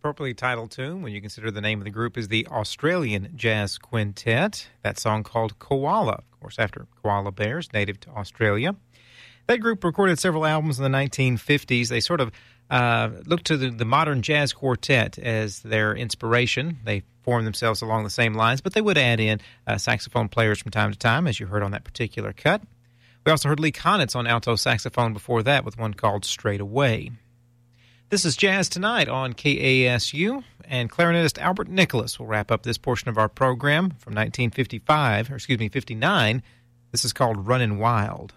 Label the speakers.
Speaker 1: appropriately titled tune when you consider the name of the group is the Australian Jazz Quintet. That song called Koala, of course, after koala bears, native to Australia. That group recorded several albums in the 1950s. They sort of looked to the modern jazz quartet as their inspiration. They formed themselves along the same lines, but they would add in saxophone players from time to time, as you heard on that particular cut. We also heard Lee Konitz on alto saxophone before that with one called Straight Away. This is Jazz Tonight on KASU, and clarinetist Albert Nicholas will wrap up this portion of our program from 59. This is called Runnin' Wild.